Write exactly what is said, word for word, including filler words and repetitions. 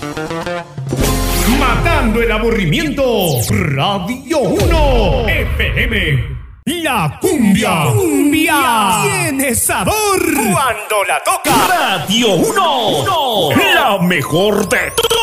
Matando el aburrimiento. Radio uno F M. La cumbia. Cumbia. Tiene sabor. Cuando la toca. Radio uno. La mejor de todas.